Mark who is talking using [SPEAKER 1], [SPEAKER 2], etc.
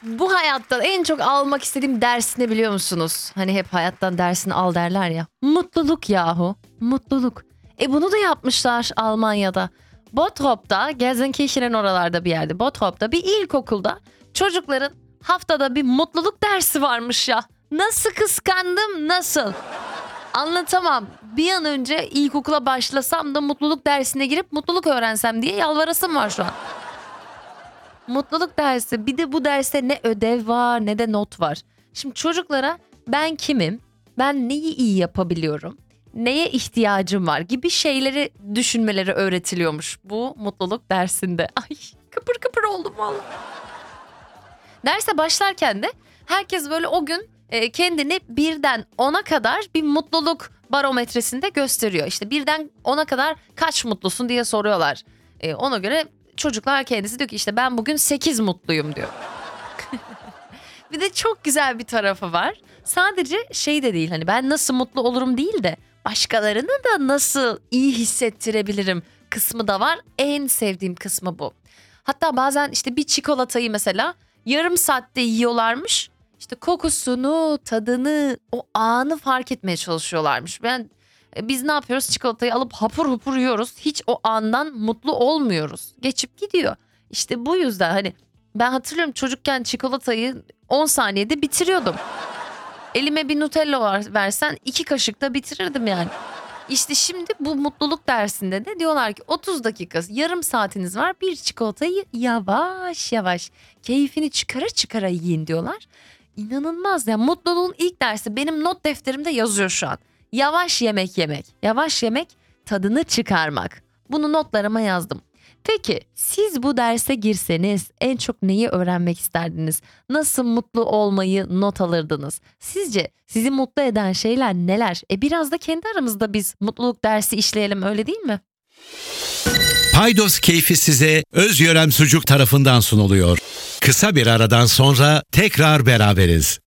[SPEAKER 1] Bu hayattan en çok almak istediğim ders ne biliyor musunuz? Hani hep hayattan dersini al derler ya. Mutluluk yahu. Mutluluk. Bunu da yapmışlar Almanya'da. Bottrop'ta, Gelsenkirchen'in oralarda bir yerde. Bottrop'ta bir ilkokulda çocukların haftada bir mutluluk dersi varmış ya. Nasıl kıskandım, nasıl? Anlatamam. Bir an önce ilkokula başlasam da mutluluk dersine girip mutluluk öğrensem diye yalvarasım var şu an. Mutluluk dersi. Bir de bu derste ne ödev var ne de not var. Şimdi çocuklara ben kimim? Ben neyi iyi yapabiliyorum? Neye ihtiyacım var gibi şeyleri düşünmeleri öğretiliyormuş bu mutluluk dersinde. Ay, kıpır kıpır oldum vallahi. Derse başlarken de herkes böyle o gün kendini birden 10'a kadar bir mutluluk barometresinde gösteriyor. İşte birden 10'a kadar kaç mutlusun diye soruyorlar. Ona göre çocuklar kendisi diyor ki işte ben bugün 8 mutluyum diyor. Bir de çok güzel bir tarafı var. Sadece şey de değil, hani ben nasıl mutlu olurum değil de başkalarını da nasıl iyi hissettirebilirim kısmı da var. En sevdiğim kısmı bu. Hatta bazen işte bir çikolatayı mesela yarım saatte yiyorlarmış. İşte kokusunu, tadını, o anı fark etmeye çalışıyorlarmış. Biz ne yapıyoruz? Çikolatayı alıp hapur hapur yiyoruz. Hiç o andan mutlu olmuyoruz. Geçip gidiyor. İşte bu yüzden hani ben hatırlıyorum çocukken çikolatayı 10 saniyede bitiriyordum. Elime bir Nutella versen 2 kaşıkta bitirirdim yani. İşte şimdi bu mutluluk dersinde de diyorlar ki 30 dakika, yarım saatiniz var. Bir çikolatayı yavaş yavaş keyfini çıkara çıkara yiyin diyorlar. İnanılmaz ya, mutluluğun ilk dersi benim not defterimde yazıyor şu an. Yavaş yemek yemek, yavaş yemek, tadını çıkarmak. Bunu notlarıma yazdım. Peki siz bu derse girseniz en çok neyi öğrenmek isterdiniz? Nasıl mutlu olmayı not alırdınız? Sizce sizi mutlu eden şeyler neler? Biraz da kendi aramızda biz mutluluk dersi işleyelim, öyle değil mi?
[SPEAKER 2] Paydos Keyfi size Özgören Sucuk tarafından sunuluyor. Kısa bir aradan sonra tekrar beraberiz.